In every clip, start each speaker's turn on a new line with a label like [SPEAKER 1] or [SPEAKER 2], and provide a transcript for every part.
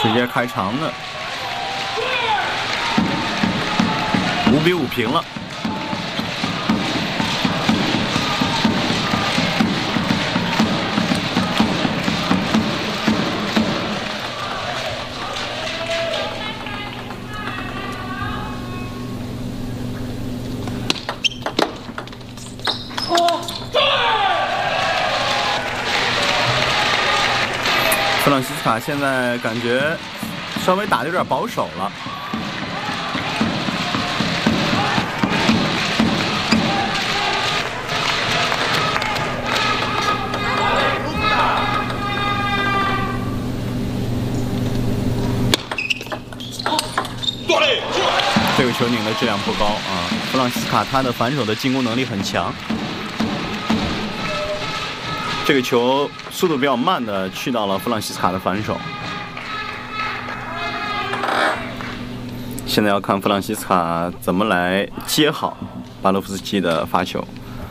[SPEAKER 1] 直接开长的，5比5平了。弗朗西斯卡现在感觉稍微打得有点保守了。这个球拧的质量不高啊！弗朗西斯卡他的反手的进攻能力很强。这个球速度比较慢的去到了弗朗西斯卡的反手。现在要看弗朗西斯卡怎么来接好巴洛夫斯基的发球。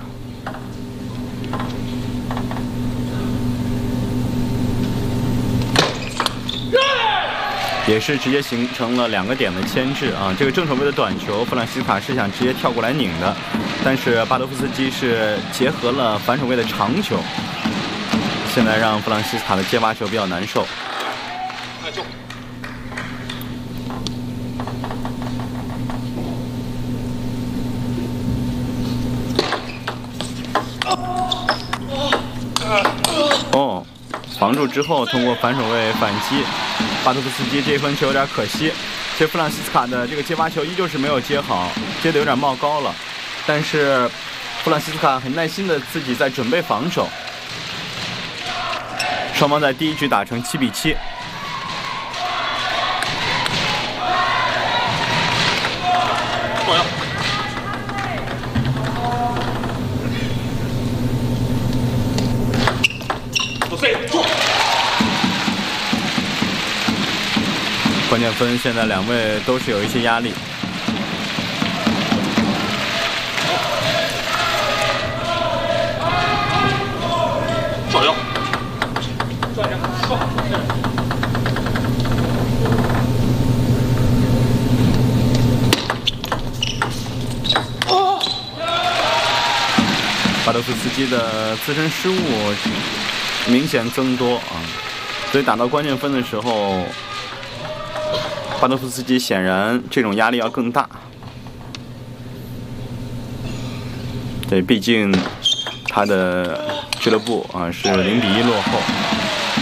[SPEAKER 1] 也是直接形成了2个点的牵制啊！这个正手背的短球，弗朗西斯卡是想直接跳过来拧的，但是巴洛夫斯基是结合了反手背的长球，现在让弗朗西斯卡的接发球比较难受。哦，防住之后，通过反手位反击。巴托夫斯基这一分球有点可惜，这弗朗西斯卡的这个接发球依旧是没有接好，接的有点冒高了。但是弗朗西斯卡很耐心的自己在准备防守。双方在第1局打成7比7。关键分现在2位都是有一些压力。
[SPEAKER 2] 照腰，
[SPEAKER 1] 巴洛夫斯基的自身失误明显增多啊，所以打到关键分的时候。巴托夫斯基显然这种压力要更大，对，毕竟他的俱乐部啊是0比1落后。